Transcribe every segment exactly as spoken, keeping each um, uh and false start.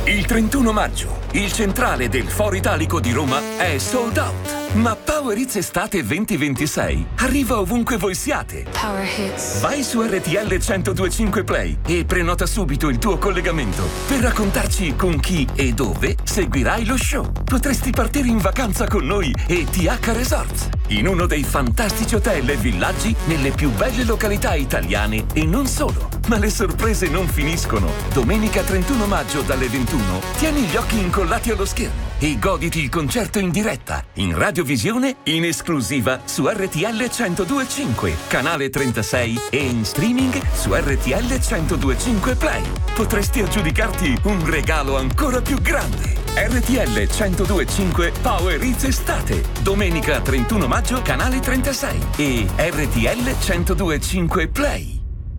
Il trentuno maggio, il centrale del Foro Italico di Roma è sold out. Ma Power Hits Estate venti ventisei arriva ovunque voi siate. Power Hits. Vai su R T L centodue e cinque Play e prenota subito il tuo collegamento per raccontarci con chi e dove seguirai lo show. Potresti partire in vacanza con noi e T H Resorts, in uno dei fantastici hotel e villaggi nelle più belle località italiane e non solo. Ma le sorprese non finiscono. Domenica trentuno maggio dalle ventuno tieni gli occhi incollati allo schermo e goditi il concerto in diretta, in radiovisione, in esclusiva su R T L centodue e cinque, canale trentasei e in streaming su R T L centodue e cinque Play. Potresti aggiudicarti un regalo ancora più grande. R T L centodue e cinque Power Hits Estate, domenica trentuno maggio, canale trentasei e R T L centodue e cinque Play.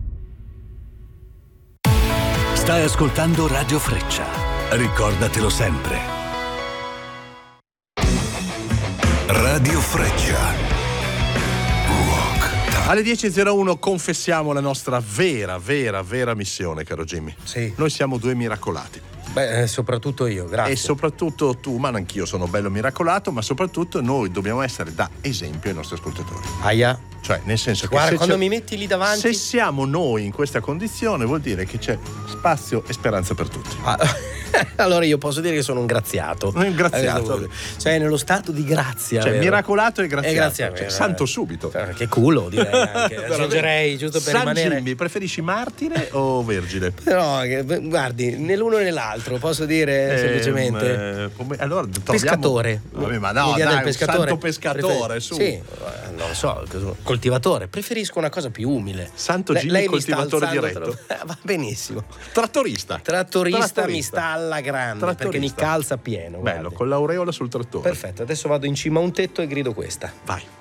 Stai ascoltando Radio Freccia. Ricordatelo sempre. Radio Freccia. Rock. Alle dieci e zero uno confessiamo la nostra vera, vera, vera missione, caro Jimmy. Sì. Noi siamo due miracolati. Beh, soprattutto io, grazie. E soprattutto tu, ma anch'io sono bello miracolato, ma soprattutto noi dobbiamo essere da esempio ai nostri ascoltatori. Aia. Cioè, nel senso che guarda, se quando c'è, mi metti lì davanti, se siamo noi in questa condizione, vuol dire che c'è spazio e speranza per tutti. Ah, allora io posso dire che sono un graziato. Un graziato. Cioè, nello stato di grazia. Cioè, vero? miracolato e graziato. E grazia, cioè, santo subito. Che culo, direi anche. Aggiungerei, giusto per San rimanere. Jimmy, preferisci martire o vergine? No, guardi, né l'uno né l'altro, posso dire eh, semplicemente. Eh, come, allora, troviamo... Pescatore. Vabbè, ma no, L'idea dai, del pescatore. santo pescatore, Prefer- su. Sì, non lo so, coltivatore. Preferisco una cosa più umile. Santo Le- Jimmy, lei mi coltivatore sta diretto. alzando- Va benissimo. Trattorista. Trattorista, Trattorista. mi sta alla grande, Trattorista. perché mi calza pieno. Bello, guardi. con l'aureola sul trattore. Perfetto, adesso vado in cima a un tetto e grido questa. Vai.